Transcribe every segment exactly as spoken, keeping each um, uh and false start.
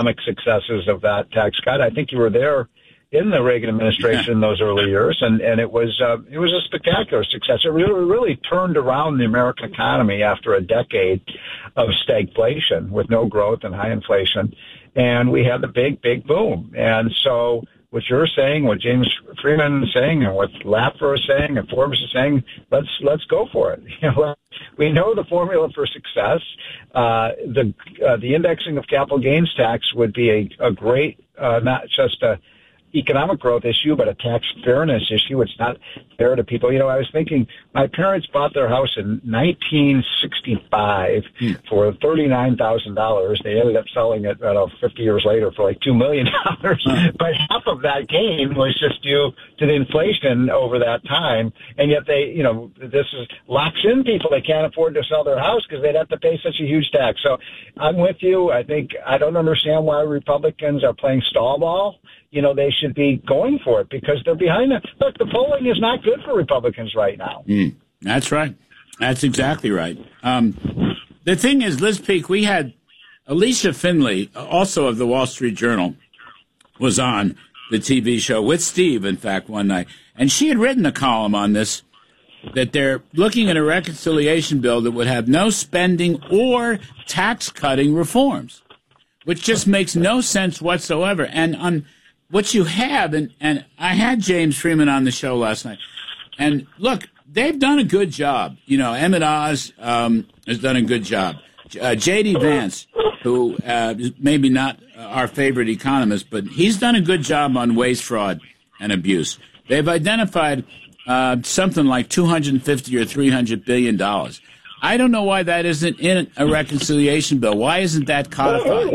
economic successes of that tax cut. I think you were there in the Reagan administration in those early years, and, and it was uh, it was a spectacular success. It really, really turned around the American economy after a decade of stagflation with no growth and high inflation, and we had the big, big boom. And so what you're saying, what James Freeman is saying, and what Laffer is saying, and Forbes is saying, let's let's go for it. You know, we know the formula for success. Uh, the uh, the indexing of capital gains tax would be a, a great, uh, not just a economic growth issue, but a tax fairness issue. It's not fair to people. You know, I was thinking my parents bought their house in nineteen sixty-five hmm. for thirty-nine thousand dollars. They ended up selling it, I don't know, fifty years later for like two million dollars. Huh. But half of that gain was just due to the inflation over that time. And yet they, you know, this is locks in people. They can't afford to sell their house because they'd have to pay such a huge tax. So I'm with you. I think I don't understand why Republicans are playing stall ball. You know, they should be going for it because they're behind it. Look, the polling is not good for Republicans right now. Mm, that's right. That's exactly right. Um, the thing is, Liz Peek, we had Alicia Finley, also of the Wall Street Journal, was on the T V show with Steve, in fact, one night. And she had written a column on this, that they're looking at a reconciliation bill that would have no spending or tax-cutting reforms, which just makes no sense whatsoever. And on what you have, and, and I had James Freeman on the show last night, and look, they've done a good job. You know, Emmett Oz um, has done a good job. Uh, J D. Vance, who uh, is maybe not our favorite economist, but he's done a good job on waste, fraud, and abuse. They've identified uh, something like two hundred fifty or three hundred billion dollars. I don't know why that isn't in a reconciliation bill. Why isn't that codified?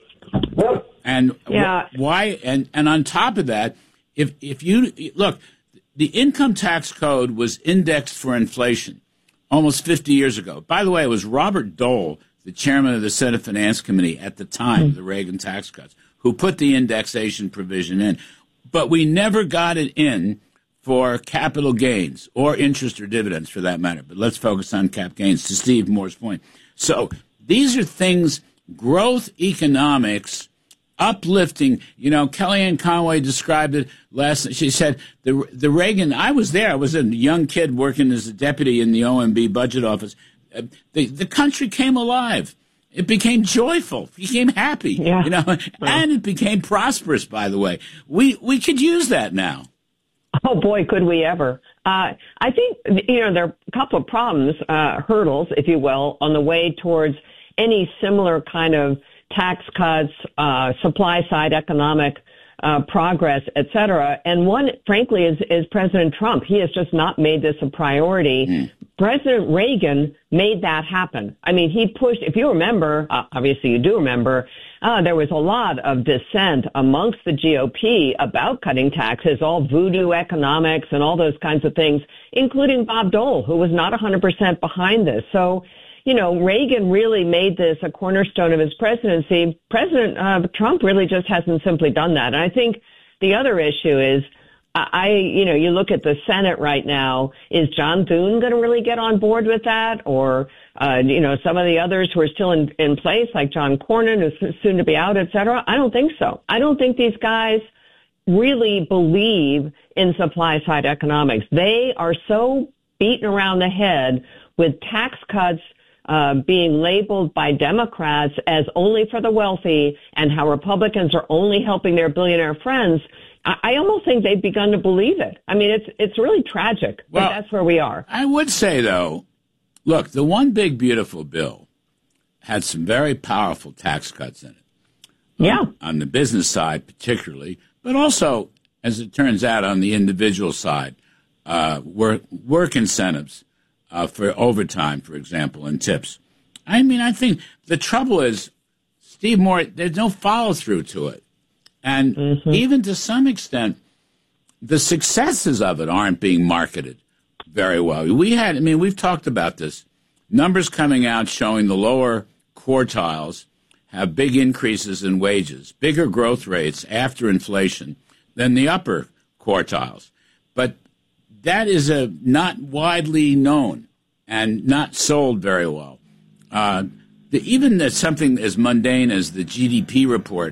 And yeah. why? And, and on top of that, if if you look, the income tax code was indexed for inflation almost fifty years ago. By the way, it was Robert Dole, the chairman of the Senate Finance Committee at the time of the Reagan tax cuts, who put the indexation provision in. But we never got it in for capital gains or interest or dividends, for that matter. But let's focus on cap gains, to Steve Moore's point. So these are things, growth economics, uplifting. You know, Kellyanne Conway described it last. She said the the Reagan. I was there. I was a young kid working as a deputy in the O M B budget office. Uh, the the country came alive. It became joyful. It became happy. Yeah. You know, and it became prosperous. By the way, we we could use that now. Oh boy, could we ever! Uh, I think you know there are a couple of problems, uh, hurdles, if you will, on the way towards any similar kind of tax cuts, uh, supply side economic uh, progress, et cetera. And one, frankly, is, is President Trump. He has just not made this a priority. Mm. President Reagan made that happen. I mean, he pushed, if you remember, uh, obviously you do remember, uh, there was a lot of dissent amongst the G O P about cutting taxes, all voodoo economics and all those kinds of things, including Bob Dole, who was not one hundred percent behind this. So, you know, Reagan really made this a cornerstone of his presidency. President uh, Trump really just hasn't simply done that. And I think the other issue is, I, you know, you look at the Senate right now, is John Thune going to really get on board with that? Or, uh, you know, some of the others who are still in, in place, like John Cornyn, who's soon to be out, et cetera? I don't think so. I don't think these guys really believe in supply side economics. They are so beaten around the head with tax cuts Uh, being labeled by Democrats as only for the wealthy and how Republicans are only helping their billionaire friends. I, I almost think they've begun to believe it. I mean, it's it's really tragic, but well, that's where we are. I would say, though, look, the One Big Beautiful Bill had some very powerful tax cuts in it. Yeah. On, on the business side, particularly, but also, as it turns out, on the individual side, uh, work, work incentives. Uh, for overtime, for example, and tips. I mean, I think the trouble is, Steve Moore, there's no follow-through to it. And mm-hmm. even to some extent, the successes of it aren't being marketed very well. We had, I mean, we've talked about this. Numbers coming out showing the lower quartiles have big increases in wages, bigger growth rates after inflation than the upper quartiles. But that is a not widely known and not sold very well. Uh, the, even that something as mundane as the G D P report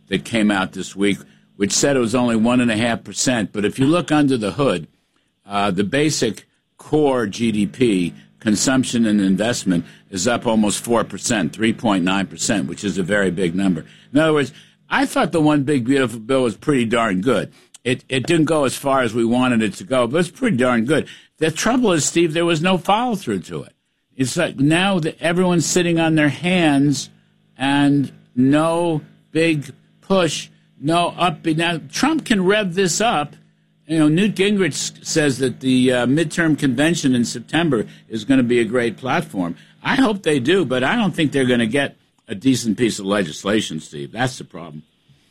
that came out this week, which said it was only one and a half percent. But if you look under the hood, uh, the basic core G D P, consumption and investment, is up almost four percent, three point nine percent, which is a very big number. In other words, I thought the One Big Beautiful Bill was pretty darn good. It it didn't go as far as we wanted it to go, but it's pretty darn good. The trouble is, Steve, there was no follow-through to it. It's like now that everyone's sitting on their hands and no big push, no up. Now, Trump can rev this up. You know, Newt Gingrich says that the uh, midterm convention in September is going to be a great platform. I hope they do, but I don't think they're going to get a decent piece of legislation, Steve. That's the problem.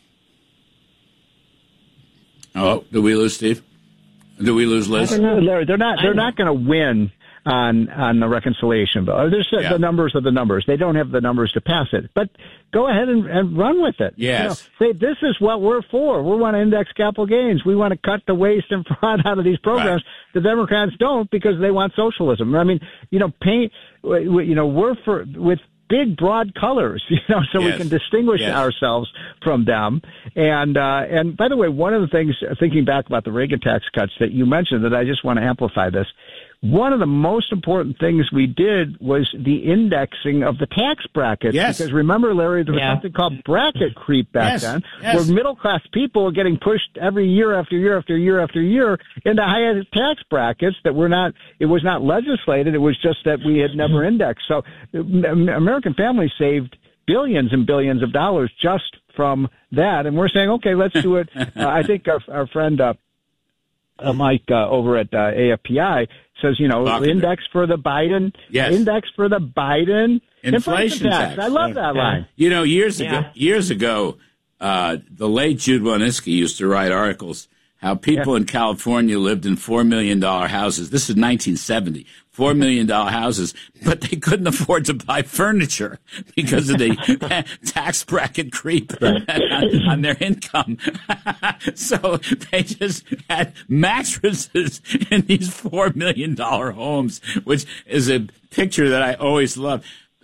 Oh, did we lose Steve? Did we lose Liz? I don't know, Larry. They're not. They're not going to win on on the reconciliation bill. There's yeah. the numbers are the numbers. They don't have the numbers to pass it. But go ahead and, and run with it. Yes. You know, say this is what we're for. We want to index capital gains. We want to cut the waste and fraud out of these programs. Right. The Democrats don't because they want socialism. I mean, you know, paint. You know, we're for with. big, broad colors, you know, so yes. we can distinguish yes. ourselves from them. And uh, and by the way, one of the things, thinking back about the Reagan tax cuts that you mentioned, that I just want to amplify this, one of the most important things we did was the indexing of the tax brackets. Yes. Because remember, Larry, there was yeah. something called bracket creep back yes. then, yes. where middle-class people were getting pushed every year after year after year after year into higher tax brackets that were not, it was not legislated, it was just that we had never indexed. So American families saved billions and billions of dollars just from that. And we're saying, okay, let's do it. uh, I think our, our friend, uh, uh, Mike, uh, over at uh, A F P I says, you know, Talking index for the Biden, yes. index for the Biden inflation, inflation tax. tax. I love that yeah. line. You know, years yeah. ago, years ago, uh, the late Jude Wanniski used to write articles how people yeah. in California lived in four million dollars houses. This is nineteen seventy. four million dollars houses, but they couldn't afford to buy furniture because of the tax bracket creep on, on their income. So they just had mattresses in these four million dollars homes, which is a picture that I always love.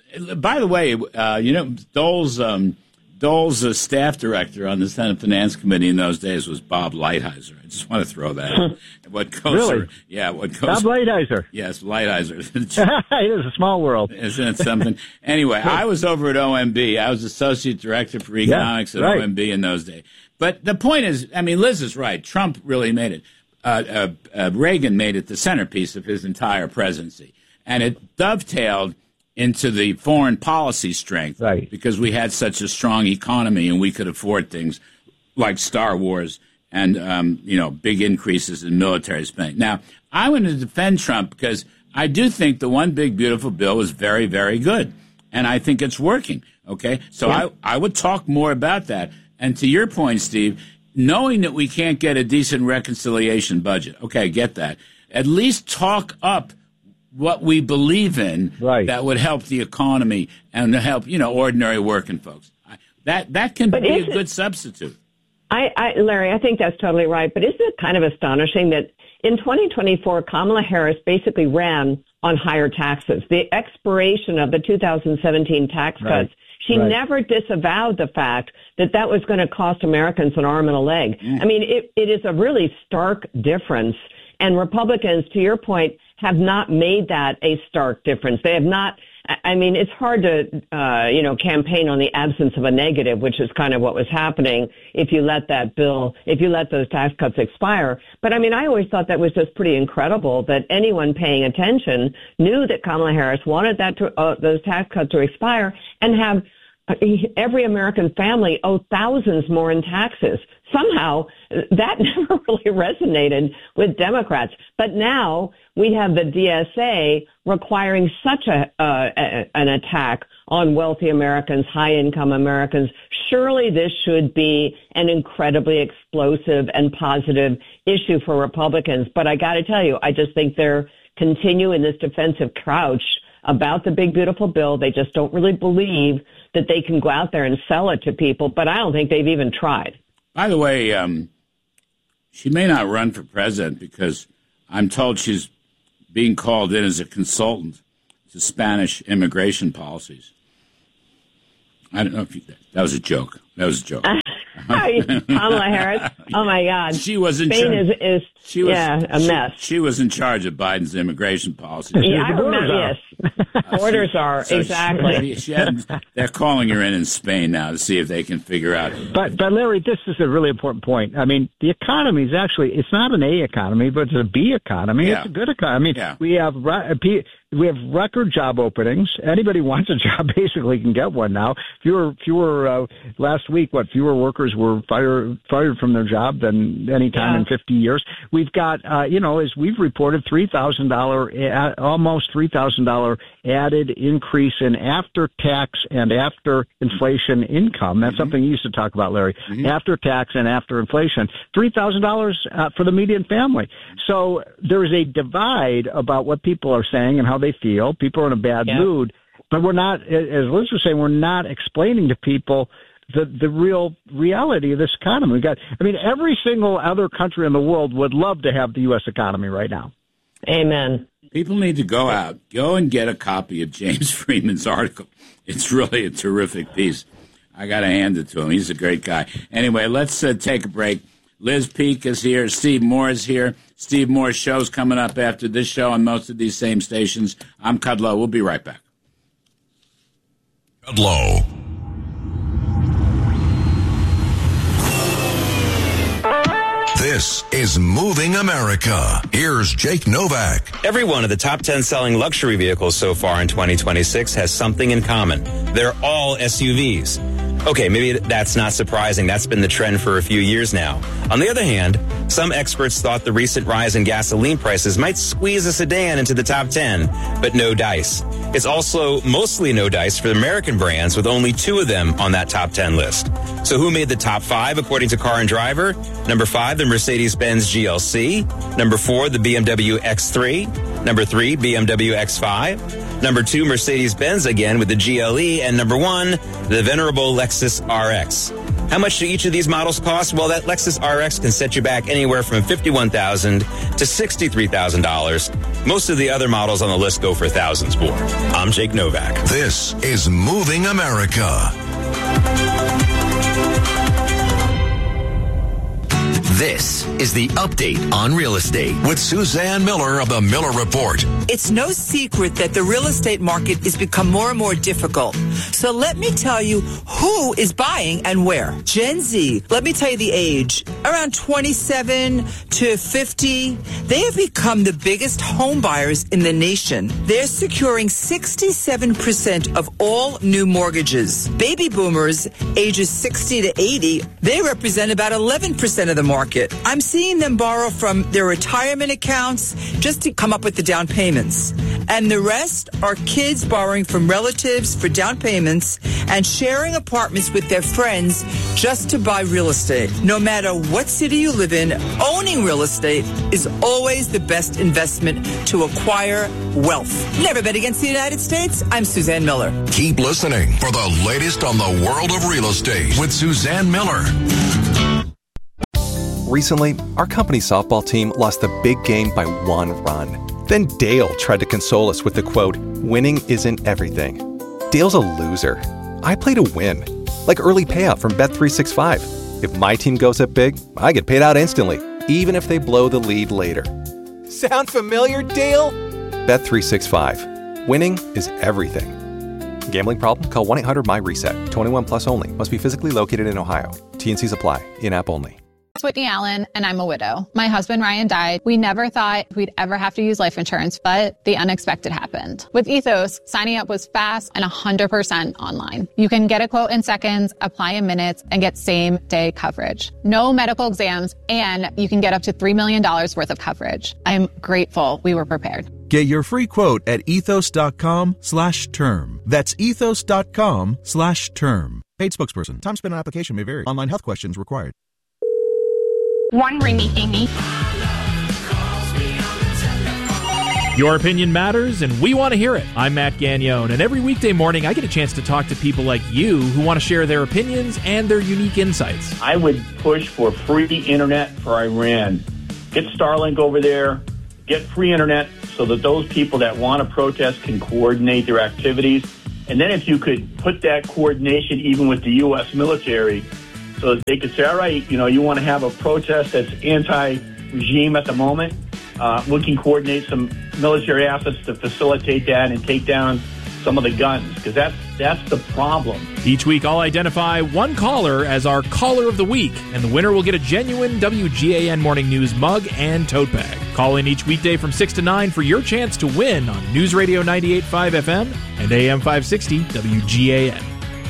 By the way, uh, you know, Dole's, um, Dole's uh, staff director on the Senate Finance Committee in those days was Bob Lighthizer. I just want to throw that out. What goes Really? Or, yeah, what goes Bob Lighthizer. Yes, Lighthizer. It is a small world. Isn't it something? Anyway, I was over at O M B. I was Associate Director for Economics yeah, at right. O M B in those days. But the point is, I mean, Liz is right. Trump really made it. Uh, uh, uh, Reagan made it the centerpiece of his entire presidency. And it dovetailed into the foreign policy strength right. because we had such a strong economy and we could afford things like Star Wars and, um, you know, big increases in military spending. Now, I want to defend Trump because I do think the One Big Beautiful Bill is very, very good. And I think it's working, okay? So yeah. I, I would talk more about that. And to your point, Steve, knowing that we can't get a decent reconciliation budget, okay, I get that. At least talk up what we believe in right. that would help the economy and help, you know, ordinary working folks. That that can but be a it, good substitute. I, I, Larry, I think that's totally right. But isn't it kind of astonishing that in twenty twenty-four, Kamala Harris basically ran on higher taxes? The expiration of the two thousand seventeen tax right. cuts, she right. never disavowed the fact that that was going to cost Americans an arm and a leg. Mm. I mean, it, it is a really stark difference. And Republicans, to your point, have not made that a stark difference. They have not, I mean, it's hard to, uh, you know, campaign on the absence of a negative, which is kind of what was happening if you let that bill, if you let those tax cuts expire. But I mean, I always thought that was just pretty incredible that anyone paying attention knew that Kamala Harris wanted that to, uh, those tax cuts to expire and have every American family owe thousands more in taxes. Somehow, that never really resonated with Democrats. But now we have the D S A requiring such a, uh, a an attack on wealthy Americans, high-income Americans. Surely this should be an incredibly explosive and positive issue for Republicans. But I got to tell you, I just think they're continuing this defensive crouch about the big, beautiful bill. They just don't really believe that they can go out there and sell it to people, but I don't think they've even tried. By the way, um, she may not run for president because I'm told she's being called in as a consultant to Spanish immigration policies. I don't know if you, that was a joke. That was a joke. Kamala Harris. Oh my God, she was in Spain charge. is, is she was, yeah a she, mess. She was in charge of Biden's immigration policy. Yeah, I remember. Yes, borders uh, are so exactly. She, she hadn't, they're calling her in in Spain now to see if they can figure out. But but Larry, this is a really important point. I mean, the economy is actually it's not an A economy, but it's a B economy. Yeah. It's a good economy. Yeah. We have we have record job openings. Anybody who wants a job basically can get one now. Fewer fewer uh, last week. What fewer workers were fired fired from their job than any time Yeah. in fifty years. We've got uh, you know as we've reported three thousand dollar almost three thousand dollar added increase in after tax and after inflation income. That's mm-hmm. something you used to talk about, Larry. Mm-hmm. After tax and after inflation, three thousand dollars uh, for the median family. So there is a divide about what people are saying and how they feel. People are in a bad yeah. mood, but we're not, as Liz was saying, we're not explaining to people the the real reality of this economy. We got, I mean, every single other country in the world would love to have the U S economy right now. Amen. People need to go out, go and get a copy of James Freeman's article. It's really a terrific piece. I got to hand it to him. He's a great guy. Anyway, let's uh, take a break. Liz Peek is here. Steve Moore is here. Steve Moore's show's coming up after this show on most of these same stations. I'm Kudlow. We'll be right back. Kudlow. This is Moving America. Here's Jake Novak. Every one of the top ten selling luxury vehicles so far in twenty twenty-six has something in common. They're all S U Vs. Okay, maybe that's not surprising. That's been the trend for a few years now. On the other hand, some experts thought the recent rise in gasoline prices might squeeze a sedan into the top ten, but no dice. It's also mostly no dice for American brands, with only two of them on that top ten list. So who made the top five according to Car and Driver? Number five, the Mercedes-Benz G L C. Number four, the B M W X three. Number three, B M W X five. Number two, Mercedes-Benz again with the G L E. And number one, the venerable Lexus R X. How much do each of these models cost? Well, that Lexus R X can set you back anywhere from fifty-one thousand dollars to sixty-three thousand dollars. Most of the other models on the list go for thousands more. I'm Jake Novak. This is Moving America. This is the update on real estate with Suzanne Miller of the Miller Report. It's no secret that the real estate market has become more and more difficult. So let me tell you who is buying and where. Gen Z, let me tell you the age, around twenty-seven to fifty. They have become the biggest home buyers in the nation. They're securing sixty-seven percent of all new mortgages. Baby boomers, ages sixty to eighty, they represent about eleven percent of the market. I'm seeing them borrow from their retirement accounts just to come up with the down payments. And the rest are kids borrowing from relatives for down payments and sharing apartments with their friends just to buy real estate. No matter what city you live in, owning real estate is always the best investment to acquire wealth. Never bet against the United States. I'm Suzanne Miller. Keep listening for the latest on the world of real estate with Suzanne Miller. Recently, our company's softball team lost the big game by one run. Then Dale tried to console us with the quote, "Winning isn't everything." Dale's a loser. I play to win. Like early payout from Bet three sixty-five. If my team goes up big, I get paid out instantly, even if they blow the lead later. Sound familiar, Dale? Bet three sixty-five. Winning is everything. Gambling problem? Call one eight hundred M Y reset. twenty-one plus only. Must be physically located in Ohio. T N Cs apply. In-app only. It's Whitney Allen, and I'm a widow. My husband, Ryan, died. We never thought we'd ever have to use life insurance, but the unexpected happened. With Ethos, signing up was fast and one hundred percent online. You can get a quote in seconds, apply in minutes, and get same-day coverage. No medical exams, and you can get up to three million dollars worth of coverage. I'm grateful we were prepared. Get your free quote at ethos.com slash term. That's ethos.com slash term. Paid spokesperson. Time spent on application may vary. Online health questions required. One ringy dingy. Your opinion matters, and we want to hear it. I'm Matt Gagnone, and every weekday morning I get a chance to talk to people like you who want to share their opinions and their unique insights. I would push for free internet for Iran. Get Starlink over there. Get free internet so that those people that want to protest can coordinate their activities. And then if you could put that coordination even with the U S military, so that they could say, all right, you know, you want to have a protest that's anti-regime at the moment? Uh, we can coordinate some military assets to facilitate that and take down some of the guns, because that's, that's the problem. Each week, I'll identify one caller as our Caller of the Week, and the winner will get a genuine W G A N Morning News mug and tote bag. Call in each weekday from six to nine for your chance to win on News Radio ninety-eight point five F M and A M five sixty W G A N.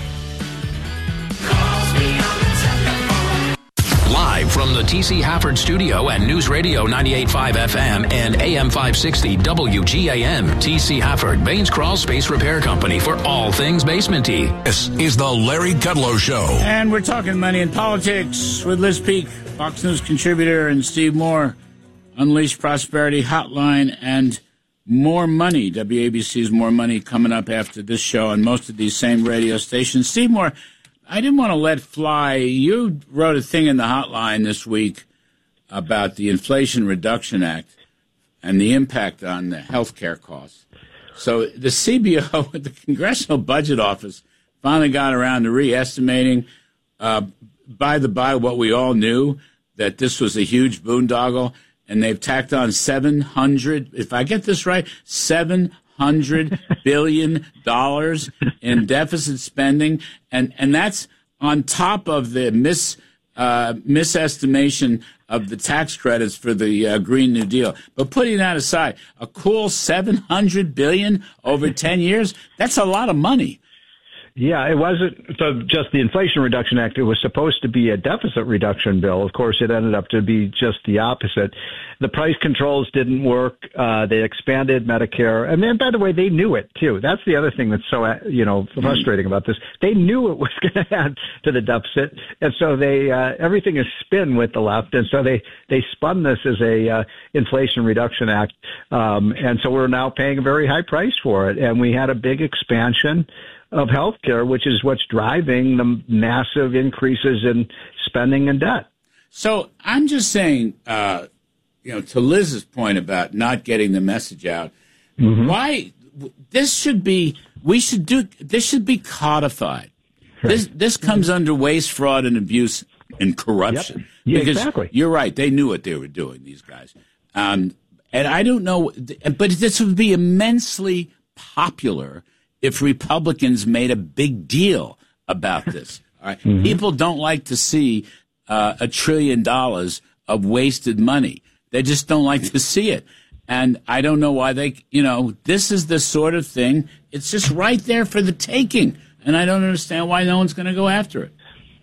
Live from the T C Hafford Studio at News Radio ninety-eight point five F M and A M five sixty W G A N. T C Hafford, Baines Crawl Space Repair Company for all things basementy. This is the Larry Kudlow Show. And we're talking money and politics with Liz Peek, Fox News contributor, and Steve Moore, Unleash Prosperity Hotline, and more money. W A B C's More Money coming up after this show on most of these same radio stations. Steve Moore, I didn't want to let fly. You wrote a thing in the hotline this week about the Inflation Reduction Act and the impact on the health care costs. So the C B O, the Congressional Budget Office, finally got around to re-estimating, uh, by the by, what we all knew, that this was a huge boondoggle, and they've tacked on seven hundred, if I get this right, seven hundred billion dollars in deficit spending, and, and that's on top of the mis uh, misestimation of the tax credits for the uh, Green New Deal. But putting that aside, a cool seven hundred billion dollars over ten years, that's a lot of money. Yeah, it wasn't so just the Inflation Reduction Act. It was supposed to be a deficit reduction bill. Of course, it ended up to be just the opposite. The price controls didn't work. Uh, they expanded Medicare. And then, by the way, they knew it, too. That's the other thing that's so, you know, frustrating about this. They knew it was going to add to the deficit. And so they, uh, everything is spin with the left. And so they, they spun this as a, uh, Inflation Reduction Act. Um, and so we're now paying a very high price for it. And we had a big expansion of healthcare, which is what's driving the massive increases in spending and debt. So I'm just saying, uh, you know, to Liz's point about not getting the message out, mm-hmm. why this should be, we should do, this should be codified. Right. This this comes under waste, fraud, and abuse and corruption. Yep. Yeah, because exactly. You're right. They knew what they were doing, these guys. Um, and I don't know, but this would be immensely popular if Republicans made a big deal about this. All right? Mm-hmm. People don't like to see uh, a trillion dollars of wasted money. They just don't like to see it. And I don't know why they, you know, this is the sort of thing, it's just right there for the taking. And I don't understand why no one's going to go after it.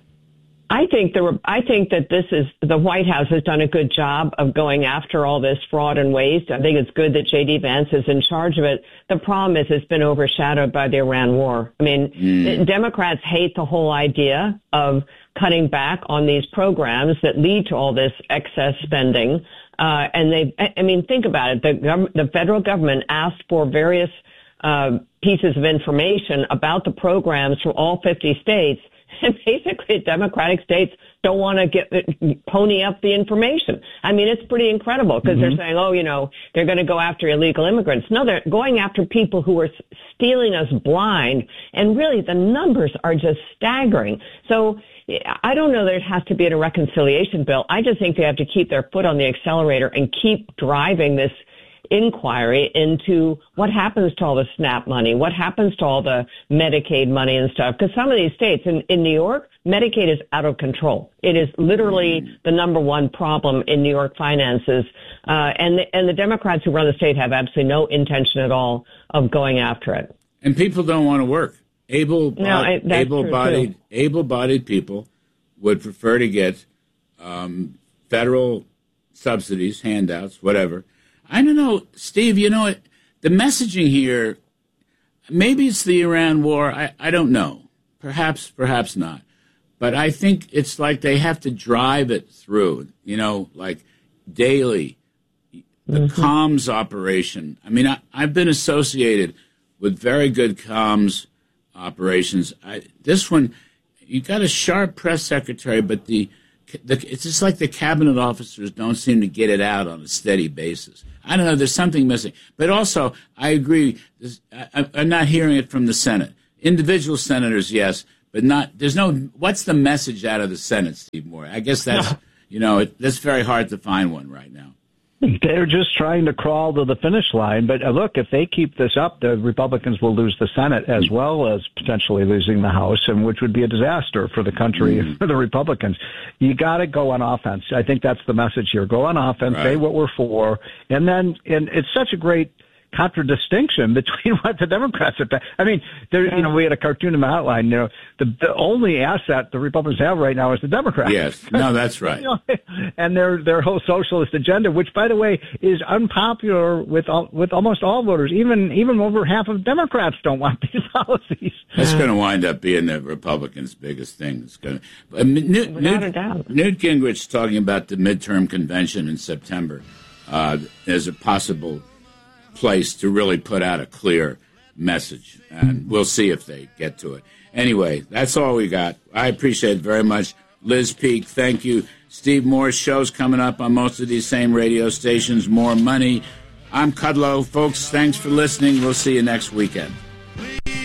I think the I think that this is the White House has done a good job of going after all this fraud and waste. I think it's good that J D Vance is in charge of it. The problem is it's been overshadowed by the Iran war. I mean, mm. Democrats hate the whole idea of cutting back on these programs that lead to all this excess spending. Uh, and they, I mean, think about it. The, gov- the federal government asked for various uh, pieces of information about the programs from all fifty states. And basically, Democratic states don't want to get pony up the information. I mean, it's pretty incredible because mm-hmm. they're saying, oh, you know, they're going to go after illegal immigrants. No, they're going after people who are stealing us blind. And really, the numbers are just staggering. So I don't know that it has to be in a reconciliation bill. I just think they have to keep their foot on the accelerator and keep driving this inquiry into what happens to all the SNAP money, what happens to all the Medicaid money and stuff. Because some of these states, in, in New York, Medicaid is out of control. It is literally the number one problem in New York finances. Uh, and, the, and the Democrats who run the state have absolutely no intention at all of going after it. And people don't want to work. Able, no, I, that's able-bodied, able-bodied people would prefer to get um, federal subsidies, handouts, whatever. I don't know, Steve, you know, the messaging here, maybe it's the Iran war. I, I don't know. Perhaps, perhaps not. But I think it's like they have to drive it through, you know, like daily, the mm-hmm. comms operation. I mean, I, I've been associated with very good comms operations. I, this one, you got a sharp press secretary, but the, the it's just like the cabinet officers don't seem to get it out on a steady basis. I don't know. There's something missing. But also, I agree. I, I'm not hearing it from the Senate. Individual senators, yes, but not. There's no. What's the message out of the Senate, Steve Moore? I guess that's you know it, that's very hard to find one right now. They're just trying to crawl to the finish line. But uh, look, if they keep this up, the Republicans will lose the Senate as well as potentially losing the House, and which would be a disaster for the country, mm. for the Republicans. You got to go on offense. I think that's the message here. Go on offense, right. Say what we're for, and then and it's such a great contradistinction between what the Democrats have done. I mean, there, you know, we had a cartoon in the outline. You know, the, the only asset the Republicans have right now is the Democrats. Yes, no, that's right. You know, and their their whole socialist agenda, which, by the way, is unpopular with all, with almost all voters. Even even over half of Democrats don't want these policies. That's going to wind up being the Republicans' biggest thing. It's going to, uh, Newt, Without Newt, a doubt. Newt Gingrich talking about the midterm convention in September uh, as a possible place to really put out a clear message, and we'll see if they get to it. Anyway, that's all we got. I appreciate it very much. Liz Peek, thank you. Steve Moore's show's coming up on most of these same radio stations. More Money. I'm Kudlow. Folks, thanks for listening. We'll see you next weekend.